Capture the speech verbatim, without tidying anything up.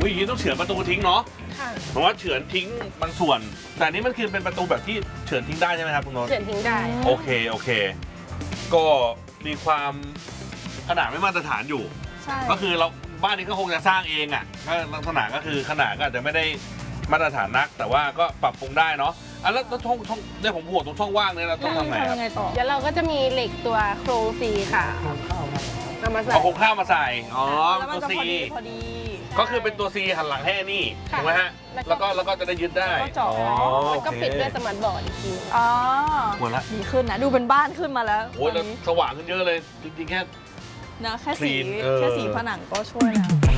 อุ้ยอย่างนี้ต้องเฉือนประตูทิ้งเนาะค่ะเพราะว่าเฉือนทิ้งบางส่วน แต่นี้มันคือเป็นประตูแบบที่เฉือนทิ้งได้ใช่ไหมครับคุณโน้ตเฉือนทิ้งได้โอเคโอเค ก็มีความขนาดไม่มาตรฐานอยู่ใช่ก็คือเราบ้านนี้ก็คงจะสร้างเองอ่ะก็ลักษณะก็คือขนาดก็อาจจะไม่ได้มาตรฐานนัก แต่ว่าก็ปรับปรุงได้เนาะอ่ะแล้วช่องช่องเนี่ยผมห่วงตรงช่องว่างเนี่ยเราต้องทำไงคทำรับยังไงต่อเดี๋ยวเราก็จะมีเหล็กตัวโครงซีค่ะเอามาใส่เอาโครงข้าวมาใส่อ๋อแล้วมันตัวจะซีพอดีพอดีก็คือเป็นตัวซีหันหลังให้นี่ถูกไหมฮะแล้วก็แล้วก็จะได้ยึดได้แล้วก็เจาะอ๋อแล้วก็โอเคปิดด้วยสมาร์ทบอร์ดอีกทีอ๋อหมดละดีขึ้นนะ ดูเป็นบ้านขึ้นมาแล้วโอ้ยตแล้อวนนี้สว่างขึ้นเยอะเลยจริงๆแค่นะแค่สี clean เออแค่สีผนังก็ช่วยแล้ว